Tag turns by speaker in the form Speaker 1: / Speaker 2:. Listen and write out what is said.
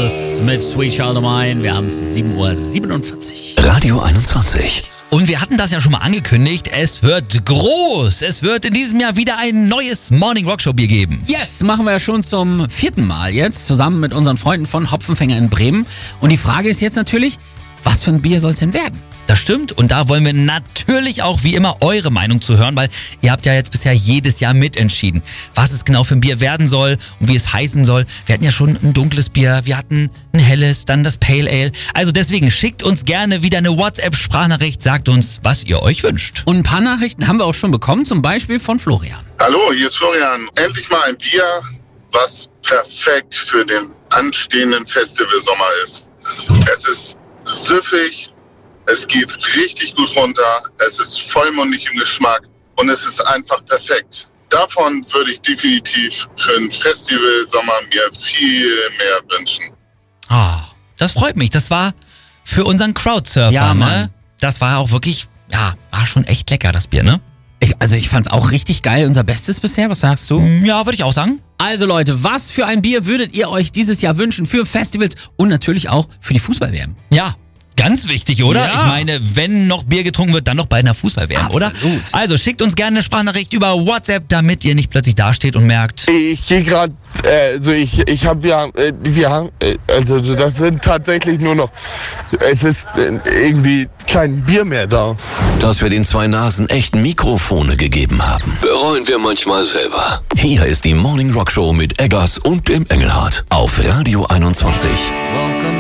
Speaker 1: Brothers mit Sweet Child of Mine. Wir haben es 7:47 Uhr.
Speaker 2: Radio 21.
Speaker 1: Und wir hatten das ja schon mal angekündigt. Es wird groß. Es wird in diesem Jahr wieder ein neues Morning Rock Show Bier geben.
Speaker 3: Yes, machen wir ja schon zum 4. Mal jetzt, zusammen mit unseren Freunden von Hopfenfänger in Bremen. Und die Frage ist jetzt natürlich, was für ein Bier soll es denn werden?
Speaker 1: Das stimmt. Und da wollen wir natürlich auch wie immer eure Meinung zu hören, weil ihr habt ja jetzt bisher jedes Jahr mitentschieden, was es genau für ein Bier werden soll und wie es heißen soll. Wir hatten ja schon ein dunkles Bier, wir hatten ein helles, dann das Pale Ale. Also deswegen schickt uns gerne wieder eine WhatsApp-Sprachnachricht, sagt uns, was ihr euch wünscht.
Speaker 3: Und ein paar Nachrichten haben wir auch schon bekommen, zum Beispiel von Florian.
Speaker 4: Hallo, hier ist Florian. Endlich mal ein Bier, was perfekt für den anstehenden Festivalsommer ist. Es ist süffig, es geht richtig gut runter, es ist vollmundig im Geschmack und es ist einfach perfekt. Davon würde ich definitiv für einen Festivalsommer mir viel mehr wünschen.
Speaker 1: Das freut mich. Das war für unseren Crowdsurfer,
Speaker 3: Ja, Mann.
Speaker 1: ne? Das war auch wirklich, ja, war schon echt lecker, das Bier, ne?
Speaker 3: Ich fand's auch richtig geil, unser Bestes bisher, was sagst du?
Speaker 1: Ja, würde ich auch sagen.
Speaker 3: Also Leute, was für ein Bier würdet ihr euch dieses Jahr wünschen für Festivals und natürlich auch für die Fußball-WM?
Speaker 1: Ja, ganz wichtig, oder?
Speaker 3: Ja.
Speaker 1: Ich meine, wenn noch Bier getrunken wird, dann noch bei einer Fußball-WM, oder?
Speaker 3: Absolut.
Speaker 1: Also schickt uns gerne eine Sprachnachricht über WhatsApp, damit ihr nicht plötzlich dasteht und merkt,
Speaker 5: Ich gehe gerade, ich habe ja, also das sind tatsächlich nur noch, es ist irgendwie kein Bier mehr da.
Speaker 2: Dass wir den zwei Nasen echt Mikrofone gegeben haben, bereuen wir manchmal selber. Hier ist die Morning Rock Show mit Eggers und dem Engelhardt auf Radio 21.